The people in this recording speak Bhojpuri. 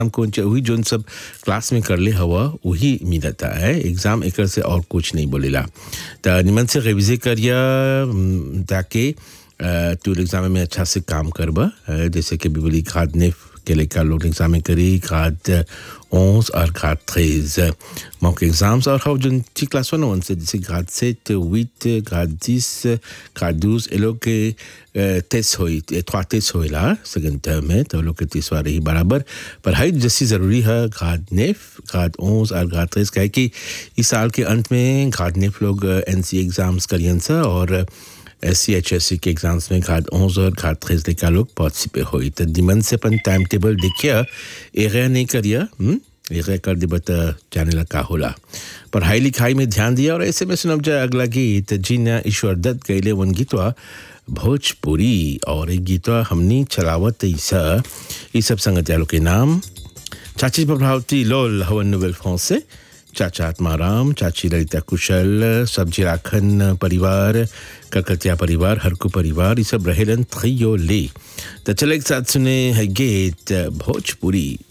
हमको वही जोन सब क्लास में कर ले हवा वही मिलता है एग्जाम एक से और कुछ नहीं बोलेला तो निमन से रिविजे करिया ताकि तू एग्जाम में अच्छा से काम करबा जैसे कि बिबली खाद ने के लेकर लोग एग्जाम में करी खाद 11 और खाद 13 मॉक एग्जाम्स और how जोन ची क्लास 1 से जैसे खाद 7 8 खाद 10 खाद 12 ये लोग के टेस्ट हुई 3 टेस्ट हुईला सेकंड टर्म में तो लोग के तीसरा रही बराबर पर हाई जैसी ज़रूरी है खाद 9 खाद 11 और खाद 13 कहे कि इस साल के अंत में खाद 9 लोग NC एग्जाम्स करियन सा और SCHSC के एग्जाम्स में खाद 11 और खाद 13 लेकर लोग पार्टिसिपेट हुई तो दिमन से अपन टाइम टेबल देखिए एगैर नहीं करिए एगैर कर दे बता जाने लगा होला पढ़ाई लिखाई में ध्यान दिया और ऐसे में सुनब जाए अगला गीत जीना ईश्वर दत्त गईले वन गीतवा भोजपुरी और एक गीतवा हमनी चलावत ये सब संगत यालों के नाम चाची प्रभावती लोल हवन नोवेल फ्रांसे चाचा आत्माराम चाची ललिता कुशल सब्जी राखन परिवार कलकतिया परिवार हरकू परिवार ये सब रहेलन थ्रियो ले तो चले एक साथ सुने है गीत भोजपुरी